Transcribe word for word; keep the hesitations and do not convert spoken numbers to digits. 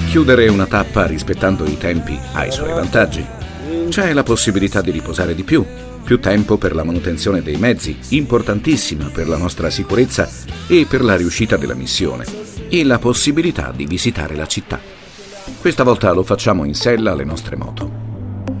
Chiudere una tappa rispettando i tempi ha i suoi vantaggi. C'è la possibilità di riposare di più, più tempo per la manutenzione dei mezzi, importantissima per la nostra sicurezza e per la riuscita della missione, e la possibilità di visitare la città. Questa volta lo facciamo in sella alle nostre moto.